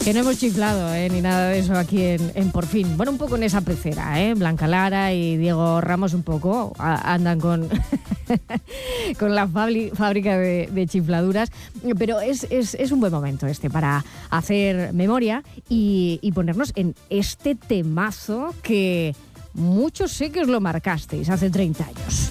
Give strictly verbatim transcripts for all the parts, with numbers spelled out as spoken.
Que no hemos chiflado, ¿eh? Ni nada de eso aquí en, en Por Fin. Bueno, un poco en esa pecera, ¿eh? Blanca Lara y Diego Ramos un poco a, andan con, con la fabri, fábrica de, de chifladuras. Pero es, es, es un buen momento este para hacer memoria y, y ponernos en este temazo que muchos sé que os lo marcasteis hace treinta años.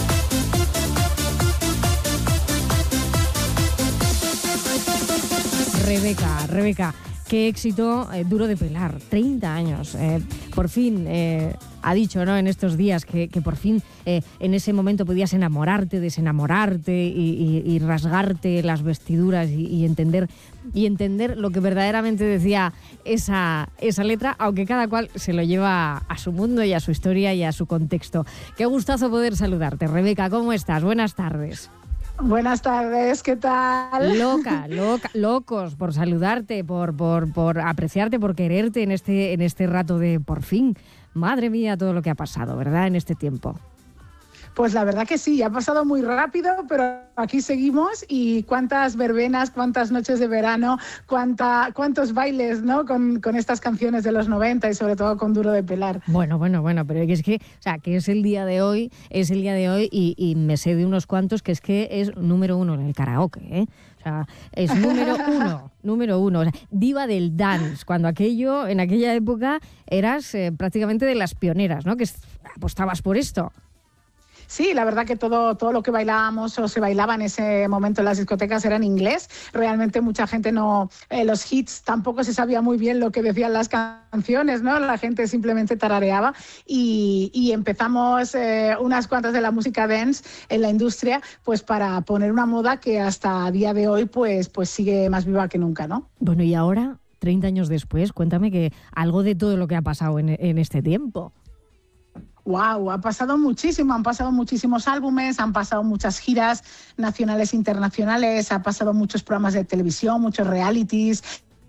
Rebeca, Rebeca, qué éxito, eh, Duro de Pelar, treinta años. Eh, por fin eh, ha dicho, ¿no?, en estos días que, que por fin eh, en ese momento podías enamorarte, desenamorarte y, y, y rasgarte las vestiduras y, y, entender, y entender lo que verdaderamente decía esa, esa letra, aunque cada cual se lo lleva a su mundo y a su historia y a su contexto. Qué gustazo poder saludarte. Rebeca, ¿cómo estás? Buenas tardes. Buenas tardes, ¿qué tal? Loca, loca, locos por saludarte, por, por, por apreciarte, por quererte en este, en este rato de Por Fin. Madre mía, todo lo que ha pasado, ¿verdad?, en este tiempo. Pues la verdad que sí, ha pasado muy rápido, pero aquí seguimos y cuántas verbenas, cuántas noches de verano, cuánta, cuántos bailes, ¿no?, con, con estas canciones de los noventa y sobre todo con Duro de Pelar. Bueno, bueno, bueno, pero es que, o sea, que es el día de hoy, es el día de hoy y, y me sé de unos cuantos que es que es número uno en el karaoke, ¿eh? O sea, es número uno, número uno, o sea, diva del dance, cuando aquello, en aquella época eras eh, prácticamente de las pioneras, ¿no?, que apostabas por esto. Sí, la verdad que todo, todo lo que bailábamos o se bailaba en ese momento en las discotecas era en inglés. Realmente mucha gente no, eh, los hits tampoco se sabía muy bien lo que decían las canciones, ¿no? La gente simplemente tarareaba y, y empezamos eh, unas cuantas de la música dance en la industria, pues para poner una moda que hasta a día de hoy pues, pues sigue más viva que nunca, ¿no? Bueno, y ahora, treinta años después, cuéntame que algo de todo lo que ha pasado en, en este tiempo. Wow, ha pasado muchísimo, han pasado muchísimos álbumes, han pasado muchas giras nacionales e internacionales, ha pasado muchos programas de televisión, muchos realities,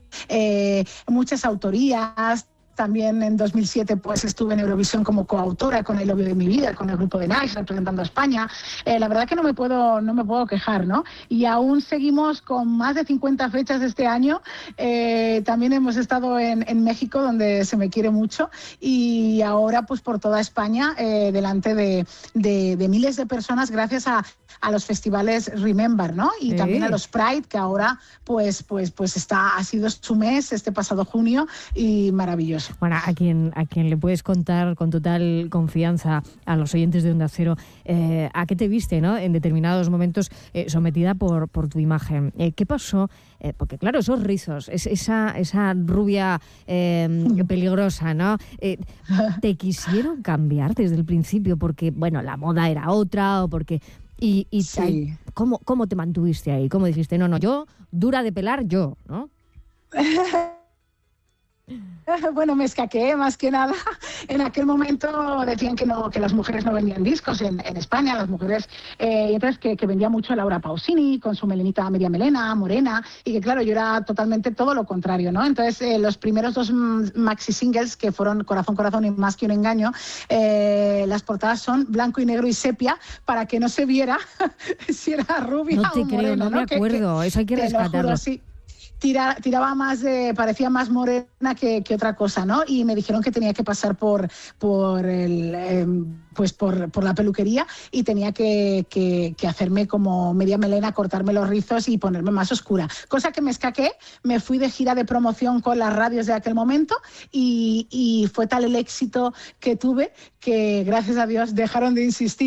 eh, muchas autorías. También en dos mil siete pues estuve en Eurovisión como coautora con El Obvio de mi vida, con el grupo de Nice, representando a España. Eh, la verdad que no me puedo no me puedo quejar, ¿no? Y aún seguimos con más de cincuenta fechas este año. Eh, también hemos estado en, en México, donde se me quiere mucho, y ahora pues por toda España, eh, delante de, de, de miles de personas, gracias a, a los festivales Remember, ¿no? Y sí. También a los Pride, que ahora pues, pues, pues está, ha sido su mes este pasado junio y maravilloso. Bueno, a quien, a quien le puedes contar con total confianza, a los oyentes de Onda Cero, eh, a qué te viste, ¿no?, en determinados momentos eh, sometida por, por tu imagen. Eh, ¿Qué pasó? Eh, porque claro, esos rizos, es, esa, esa rubia eh, peligrosa, ¿no? Eh, ¿Te quisieron cambiar desde el principio? Porque, bueno, la moda era otra o porque... Y, y sí. ahí, ¿cómo, ¿Cómo te mantuviste ahí? ¿Cómo dijiste, no, no, yo, dura de pelar, yo, ¿no? Bueno, me escaqué más que nada. En aquel momento decían que no, que las mujeres no vendían discos en, en España, las mujeres, eh, y entonces que, que vendía mucho Laura Pausini con su melenita media melena, morena, y que claro, yo era totalmente todo lo contrario, ¿no? Entonces eh, los primeros dos maxi singles, que fueron Corazón, Corazón y Más que un engaño, eh, las portadas son blanco y negro y sepia, para que no se viera si era rubia no te o creo, morena, no me ¿no? acuerdo, que, que, eso hay que rescatarlo. Lo juro, sí. Tira, tiraba más de, parecía más morena que, que otra cosa, ¿no? Y me dijeron que tenía que pasar por, por el, eh, pues por, por la peluquería y tenía que, que, que hacerme como media melena, cortarme los rizos y ponerme más oscura. Cosa que me escaqué, me fui de gira de promoción con las radios de aquel momento y, y fue tal el éxito que tuve que, gracias a Dios, dejaron de insistir.